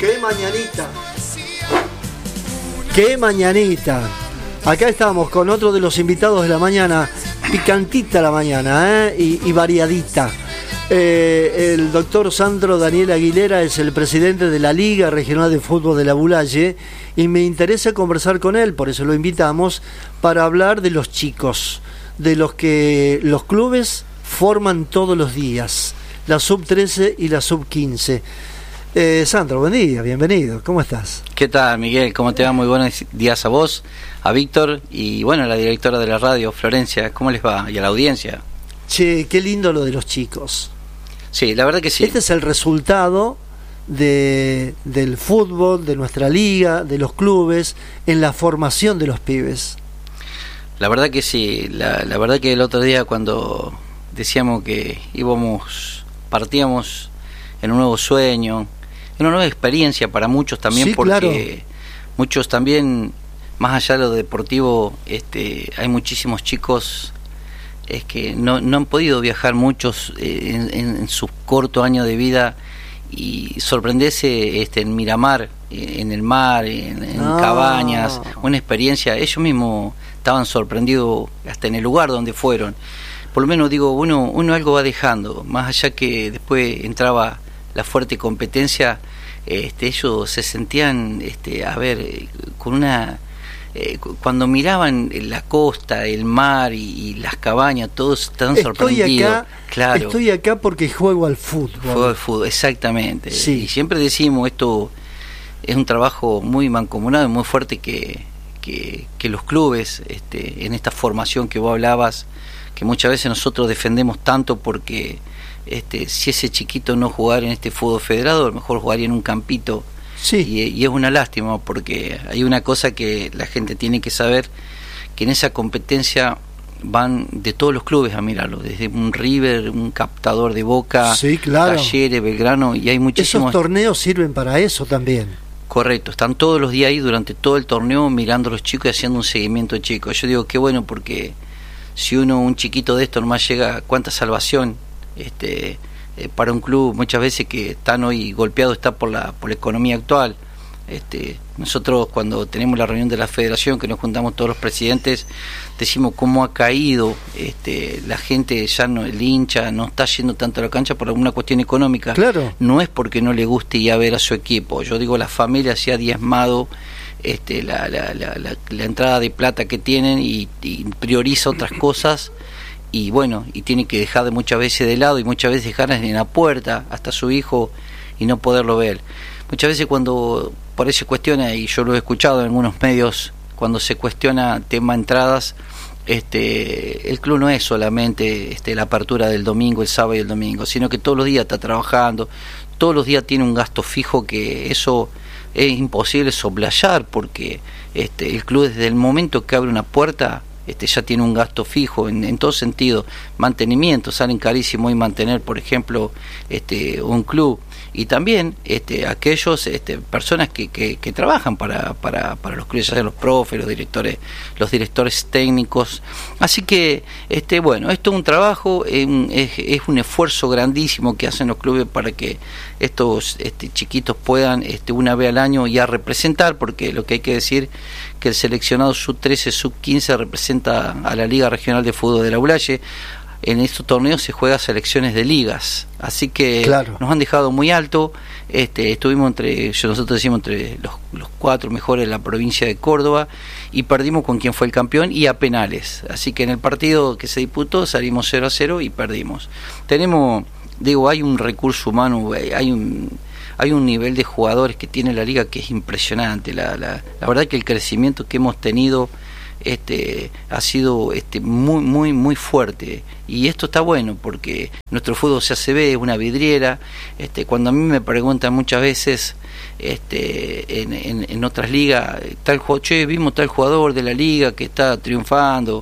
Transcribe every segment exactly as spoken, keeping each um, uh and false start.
¡Qué mañanita! ¡Qué mañanita! Acá estamos con otro de los invitados de la mañana, picantita la mañana, ¿eh? y, y variadita. Eh, el doctor Sandro Daniel Aguilera es el presidente de la Liga Regional de Fútbol de la Bulaye y me interesa conversar con él, por eso lo invitamos, para hablar de los chicos, de los que los clubes forman todos los días, la sub trece y la sub quince. Eh, Sandro, buen día, bienvenido, ¿cómo estás? ¿Qué tal, Miguel? ¿Cómo te va? Muy buenos días a vos, a Víctor y bueno, a la directora de la radio, Florencia, ¿cómo les va? Y a la audiencia. Che, qué lindo lo de los chicos. Sí, la verdad que sí. Este es el resultado de, del fútbol, de nuestra liga, de los clubes, en la formación de los pibes. La verdad que sí, la, la verdad que el otro día cuando decíamos que íbamos, partíamos en un nuevo sueño, en una nueva experiencia para muchos también, sí, porque claro. Muchos también, más allá de lo deportivo, este, hay muchísimos chicos es que no, no han podido viajar muchos eh, en, en, en sus cortos años de vida y sorprenderse este, en Miramar, eh, en el mar, en, en ah. cabañas, una experiencia. Ellos mismos estaban sorprendidos hasta en el lugar donde fueron. Por lo menos digo, uno, uno algo va dejando, más allá que después entraba la fuerte competencia, este, ellos se sentían, este, a ver, con una... Eh, cuando miraban la costa, el mar y, y las cabañas, todos estaban sorprendidos. Acá, claro. Estoy acá porque juego al fútbol. Juego al fútbol, exactamente. Sí. Y siempre decimos, esto es un trabajo muy mancomunado y muy fuerte que, que, que los clubes, este, en esta formación que vos hablabas, que muchas veces nosotros defendemos tanto porque este, si ese chiquito no jugara en este fútbol federado, a lo mejor jugaría en un campito. Sí. Y, y es una lástima porque hay una cosa que la gente tiene que saber, que en esa competencia van de todos los clubes a mirarlo, desde un River, un captador de Boca, sí, claro. Talleres, Belgrano, y hay muchísimos... Esos torneos sirven para eso también. Correcto, están todos los días ahí durante todo el torneo mirando a los chicos y haciendo un seguimiento de chicos. Yo digo, qué bueno, porque si uno, un chiquito de esto nomás llega, cuánta salvación este Eh, para un club muchas veces que están hoy golpeado está por la por la economía actual. Este, nosotros cuando tenemos la reunión de la federación, que nos juntamos todos los presidentes, decimos cómo ha caído este, la gente, ya no, el hincha no está yendo tanto a la cancha por alguna cuestión económica. Claro. No es porque no le guste ir a ver a su equipo. Yo digo, la familia se ha diezmado este, la, la, la, la, la entrada de plata que tienen y, y prioriza otras cosas. Y bueno, y tiene que dejar de muchas veces de lado y muchas veces dejar en la puerta hasta su hijo y no poderlo ver. Muchas veces cuando por eso se cuestiona, y yo lo he escuchado en algunos medios, cuando se cuestiona tema entradas, este el club no es solamente este, la apertura del domingo, el sábado y el domingo, sino que todos los días está trabajando, todos los días tiene un gasto fijo que eso es imposible soplayar, porque este el club desde el momento que abre una puerta Este, ya tiene un gasto fijo en, en todo sentido, mantenimiento, salen carísimo y mantener, por ejemplo, este, un club, y también este, aquellos este, personas que, que, que trabajan para, para, para los clubes, ya sean los profes, los directores, los directores técnicos. Así que este, bueno, esto es un trabajo, es, es, es un esfuerzo grandísimo que hacen los clubes para que estos este, chiquitos puedan este, una vez al año ya representar, porque lo que hay que decir que el seleccionado sub trece, sub quince representa a la Liga Regional de Fútbol de la Bulaye. En estos torneos se juega selecciones de ligas, así que claro. Nos han dejado muy alto. Este, estuvimos entre, nosotros decimos entre los, los cuatro mejores de la provincia de Córdoba, y perdimos con quien fue el campeón y a penales. Así que en el partido que se disputó salimos cero a cero y perdimos. Tenemos, digo, hay un recurso humano, hay un hay un nivel de jugadores que tiene la liga que es impresionante. La, la, la verdad que el crecimiento que hemos tenido este ha sido este muy muy muy fuerte, y esto está bueno porque nuestro fútbol se hace ve, es una vidriera. Este cuando a mí me preguntan muchas veces este en, en, en otras ligas, tal che, vimos tal jugador de la liga que está triunfando,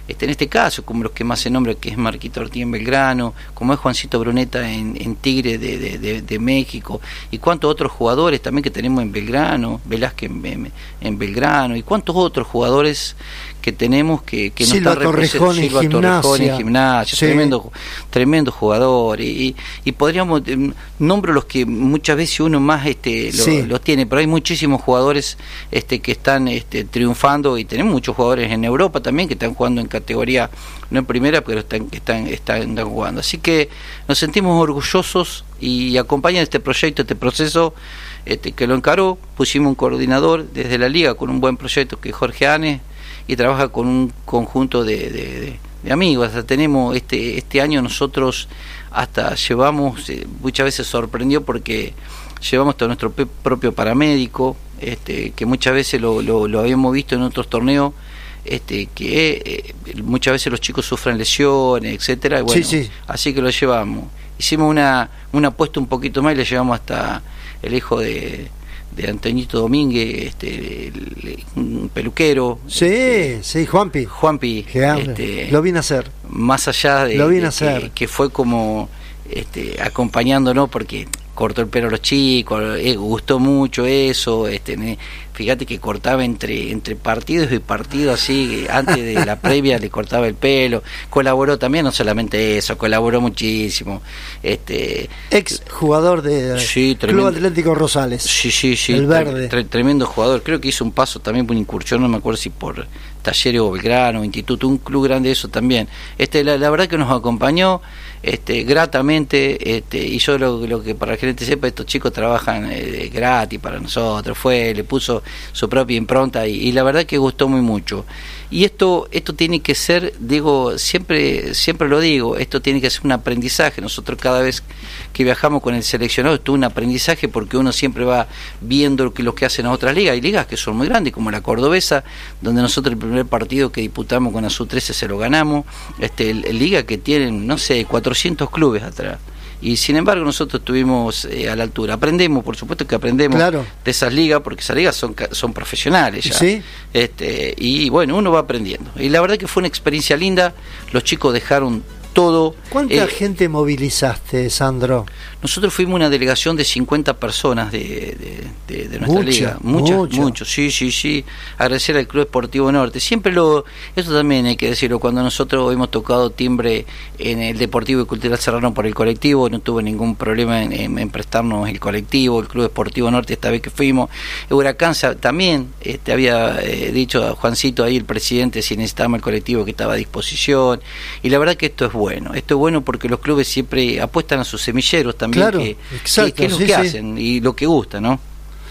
este, en este caso, como los que más se nombran, que es Marquito Ortiz en Belgrano, como es Juancito Bruneta en, en Tigre de, de, de, de México, y cuántos otros jugadores también que tenemos en Belgrano, Velázquez en, en, en Belgrano, y cuántos otros jugadores que tenemos que, que nos Silva está Torrejón en Silva Torrejón en Gimnasia, sí. tremendo, tremendo jugador, y, y podríamos, eh, nombro los que muchas veces uno más este lo, sí. los tiene, pero hay muchísimos jugadores este que están este, triunfando, y tenemos muchos jugadores en Europa también que están jugando en categoría, no en primera, pero están, están, están jugando. Así que nos sentimos orgullosos y acompañan este proyecto, este proceso este, que lo encaró, pusimos un coordinador desde la liga con un buen proyecto que es Jorge Anes, y trabaja con un conjunto de, de, de, de amigos. Hasta tenemos este este año nosotros hasta llevamos, eh, muchas veces sorprendió porque llevamos todo nuestro pe- propio paramédico, este, que muchas veces lo, lo, lo habíamos visto en otros torneos, este, que eh, muchas veces los chicos sufren lesiones, etcétera, y bueno, sí, sí. así que lo llevamos. Hicimos una, una apuesta un poquito más y le llevamos hasta el hijo de de Antoñito Domínguez, este, el, un peluquero. Sí, este, sí, Juanpi. Juanpi. Este, lo vine a hacer. Más allá de, lo vine de a hacer. Que, que fue como este, acompañándonos porque cortó el pelo a los chicos, eh, gustó mucho eso, este, me, fíjate que cortaba entre entre partidos y partidos, así, antes de la previa le cortaba el pelo, colaboró también, no solamente eso, colaboró muchísimo. Este, ex jugador de sí, Club Atlético Rosales. Sí, sí, sí, el verde. Tre, tremendo jugador, creo que hizo un paso también por incursión, no me acuerdo si por Talleres o Belgrano, Instituto, un club grande eso también. Este, la, la verdad que nos acompañó este, gratamente, este, y yo lo, lo que para que la gente sepa, estos chicos trabajan eh, gratis para nosotros, fue, le puso su propia impronta y, y la verdad que gustó muy mucho. Y esto esto tiene que ser, digo, siempre siempre lo digo, esto tiene que ser un aprendizaje. Nosotros cada vez que viajamos con el seleccionado esto es un aprendizaje porque uno siempre va viendo lo que, lo que hacen a otras ligas. Hay ligas que son muy grandes, como la cordobesa, donde nosotros el primer partido que disputamos con la sub trece se lo ganamos, este el, el liga que tienen, no sé, cuatrocientos clubes atrás. Y sin embargo nosotros estuvimos eh, a la altura. Aprendemos, por supuesto que aprendemos claro. de esas ligas, porque esas ligas son son profesionales ya. ¿Sí? Este, y bueno, uno va aprendiendo. Y la verdad que fue una experiencia linda, los chicos dejaron todo. ¿Cuánta eh, gente movilizaste, Sandro? Nosotros fuimos una delegación de cincuenta personas de, de, de, de nuestra Mucha, liga. Muchas, mucho. muchos, sí, sí, sí. Agradecer al Club Esportivo Norte. Siempre lo, eso también hay que decirlo, cuando nosotros hemos tocado timbre en el Deportivo y Cultural Serrano por el colectivo, no tuve ningún problema en, en, en prestarnos el colectivo, el Club Esportivo Norte esta vez que fuimos. El Huracán también, este, había eh, dicho a Juancito ahí, el presidente, si necesitábamos el colectivo que estaba a disposición. Y la verdad que esto es bueno. Esto es bueno porque los clubes siempre apuestan a sus semilleros también. Claro, que, exacto, que, que es lo sí, que sí. hacen y lo que gusta, ¿no?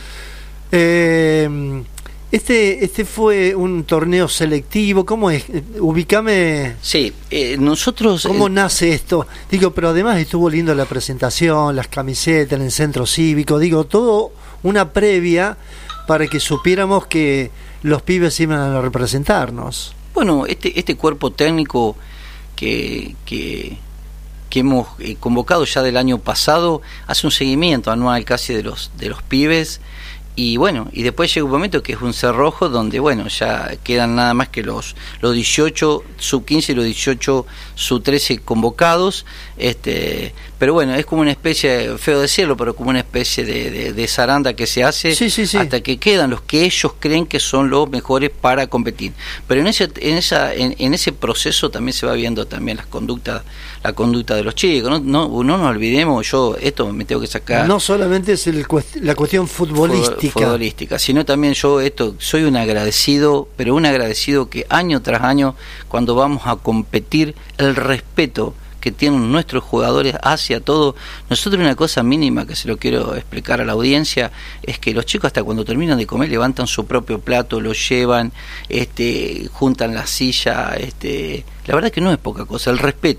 Eh, este este fue un torneo selectivo, ¿cómo es? Ubícame. Sí, eh, nosotros... ¿Cómo eh, nace esto? Digo, pero además estuvo lindo la presentación, las camisetas en el centro cívico, digo, todo una previa para que supiéramos que los pibes iban a representarnos. Bueno, este este cuerpo técnico que... que que hemos eh, convocado ya del año pasado, hace un seguimiento anual casi de los de los pibes, y bueno, y después llega un momento que es un cerrojo donde bueno, ya quedan nada más que los los dieciocho sub quince y los dieciocho sub trece convocados, este pero bueno, es como una especie, feo decirlo, pero como una especie de, de, de zaranda que se hace sí, sí, sí. hasta que quedan los que ellos creen que son los mejores para competir. Pero en ese en esa en, en ese proceso también se va viendo también las conductas, la conducta de los chicos. No no, no nos olvidemos, yo esto me tengo que sacar. No solamente es el cuest- la cuestión futbolística. futbolística, sino también yo esto soy un agradecido, pero un agradecido que año tras año cuando vamos a competir el respeto que tienen nuestros jugadores hacia todo. Nosotros una cosa mínima que se lo quiero explicar a la audiencia es que los chicos hasta cuando terminan de comer levantan su propio plato, lo llevan, este, juntan la silla, este, la verdad que no es poca cosa, el respeto.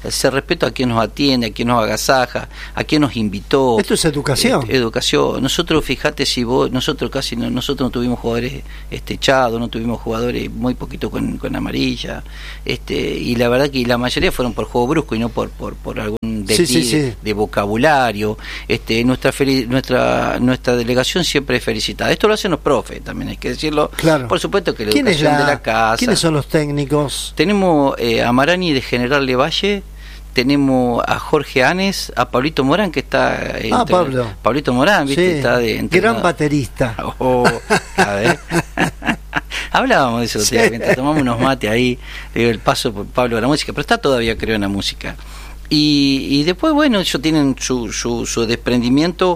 se respeto a quien nos atiende, a quien nos agasaja, a quien nos invitó. Esto es educación. Eh, educación. Nosotros, fíjate, si vos, nosotros casi no, nosotros no tuvimos jugadores este, echados, no tuvimos jugadores muy poquito con, con amarilla, este, y la verdad que la mayoría fueron por juego brusco y no por, por, por algún desliz sí, sí, sí. De, de vocabulario. Este, nuestra, nuestra, nuestra delegación siempre es felicitada. Esto lo hacen los profes, también hay que decirlo. Claro. Por supuesto que la educación la, de la casa. ¿Quiénes son los técnicos? Tenemos eh, a Marani de General Levalle, tenemos a Jorge Anes, a Pablito Morán, que está... Eh, ah, Pablo. Pablito Morán, ¿viste? Sí. Está de entrenador. Gran baterista. Oh, a ver. Hablábamos de eso, sí. Tía, mientras tomamos unos mates ahí, digo, el paso por Pablo de la música, pero está todavía, creo, en la música. Y, y después, bueno, ellos tienen su, su, su desprendimiento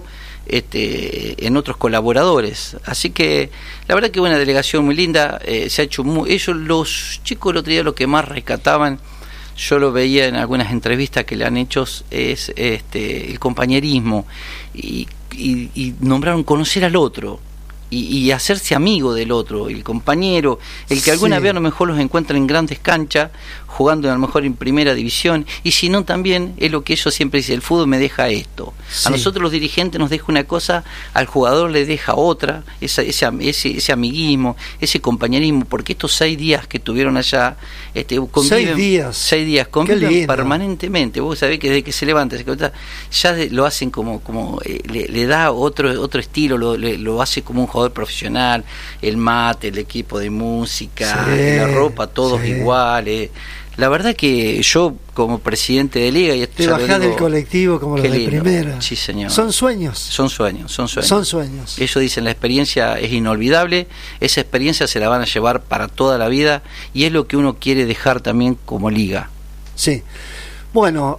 este, en otros colaboradores. Así que la verdad que una delegación muy linda, eh, se ha hecho muy... Ellos, los chicos, el otro día lo que más rescataban, yo lo veía en algunas entrevistas que le han hecho, es este, el compañerismo y, y, y nombraron conocer al otro. Y, y hacerse amigo del otro, el compañero, el que alguna sí. vez a lo mejor los encuentra en grandes canchas, jugando a lo mejor en primera división, y si no también es lo que ellos siempre dicen, el fútbol me deja esto. Sí. A nosotros los dirigentes nos deja una cosa, al jugador le deja otra, esa, ese, ese, ese amiguismo, ese compañerismo, porque estos seis días que tuvieron allá, este, conviven, seis días, seis días conviven permanentemente. Vos sabés que desde que se levanta, se levanta ya de, lo hacen como, como eh, le, le da otro, otro estilo, lo, le, lo hace como un jugador profesional, el mate, el equipo de música, sí, la ropa, todos sí. iguales. La verdad que yo como presidente de liga y te bajás del colectivo como los de primera. Sí, señor. Son sueños. Son sueños, son sueños. Son sueños. Ellos dicen la experiencia es inolvidable, esa experiencia se la van a llevar para toda la vida y es lo que uno quiere dejar también como liga. Sí. Bueno,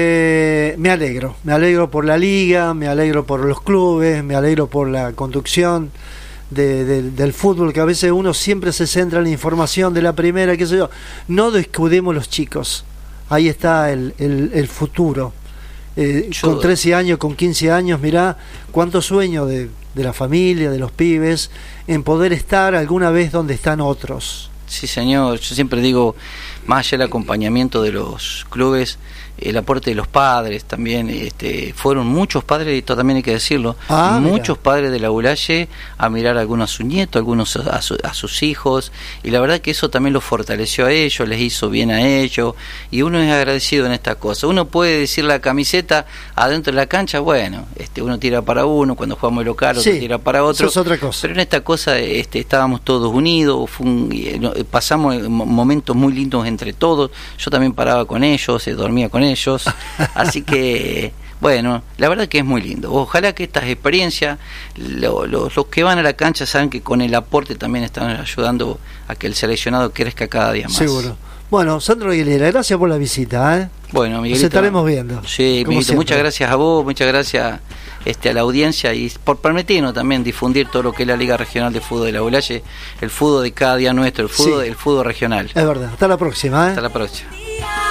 eh, me alegro, me alegro por la liga, me alegro por los clubes, me alegro por la conducción de, de, del fútbol, que a veces uno siempre se centra en la información de la primera, qué sé yo. No descuidemos los chicos, ahí está el, el, el futuro. Eh, yo, con trece años, con quince años, mirá cuánto sueño de, de la familia, de los pibes, en poder estar alguna vez donde están otros. Sí, señor, yo siempre digo, más allá del acompañamiento de los clubes, el aporte de los padres también, este, fueron muchos padres, esto también hay que decirlo, ah, muchos mira. padres de la Ulaye a mirar a algunos a sus nietos, algunos a, su, a sus hijos, y la verdad que eso también los fortaleció a ellos, les hizo bien a ellos, y uno es agradecido en esta cosa. Uno puede decir la camiseta adentro de la cancha, bueno, este, uno tira para uno, cuando jugamos el local, otro sí, tira para otro, eso es otra cosa. Pero en esta cosa este, estábamos todos unidos, fue un, pasamos momentos muy lindos entre todos, yo también paraba con ellos, se dormía con ellos, ellos, así que bueno, la verdad que es muy lindo. Ojalá que estas experiencias, lo, lo, los que van a la cancha saben que con el aporte también están ayudando a que el seleccionado crezca cada día más. Seguro. Bueno, Sandro Aguilera, gracias por la visita, ¿eh? Bueno, Miguelito, nos estaremos viendo. Sí, Miguelito, muchas gracias a vos, muchas gracias este, a la audiencia y por permitirnos también difundir todo lo que es la Liga Regional de Fútbol de la Ulaye, el fútbol de cada día nuestro, el fútbol, sí. el fútbol regional. Es verdad. Hasta la próxima, ¿eh? Hasta la próxima.